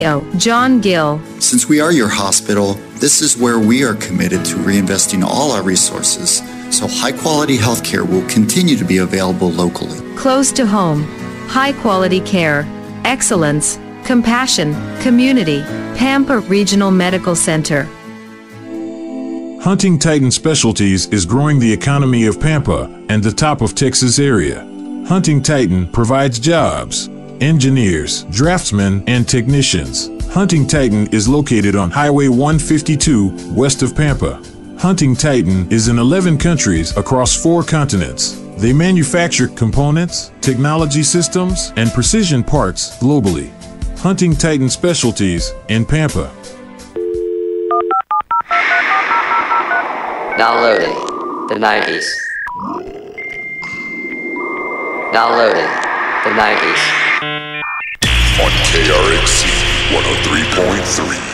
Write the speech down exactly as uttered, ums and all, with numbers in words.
Oh, John Gill. Since we are your hospital, this is where we are committed to reinvesting all our resources, so high-quality healthcare will continue to be available locally. Close to home. High-quality care. Excellence. Compassion. Community. Pampa Regional Medical Center. Hunting Titan Specialties is growing the economy of Pampa and the top of Texas area. Hunting Titan provides jobs, engineers, draftsmen, and technicians. Hunting Titan is located on Highway one fifty-two, west of Pampa. Hunting Titan is in eleven countries across four continents. They manufacture components, technology systems, and precision parts globally. Hunting Titan Specialties in Pampa. Downloading the nineties. Downloading the nineties. On K R X C one oh three point three.